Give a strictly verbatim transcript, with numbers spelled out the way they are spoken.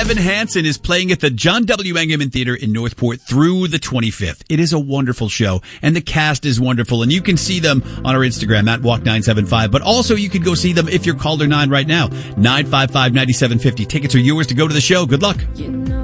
Evan Hansen is playing at the John W. Engelman Theater in Northport through the twenty-fifth. It is a wonderful show, and the cast is wonderful, and you can see them on our Instagram at walk nine seven five, but also you can go see them if you're caller nine right now, nine five five, nine seven five zero. Tickets are yours to go to the show. Good luck. You know